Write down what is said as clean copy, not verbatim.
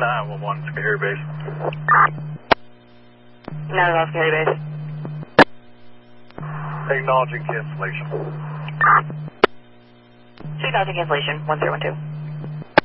911, Scary Base. Not at all, Scary Base. Acknowledging cancellation. Acknowledging cancellation, 1012.